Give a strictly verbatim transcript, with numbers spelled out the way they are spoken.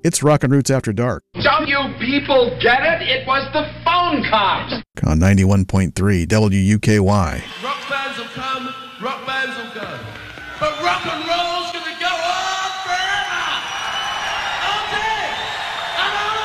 It's Rockin' Roots After Dark. Don't you people get it? It was the phone cops. On ninety-one point three W U K Y. Rock bands will come, rock bands will go. But rock and roll's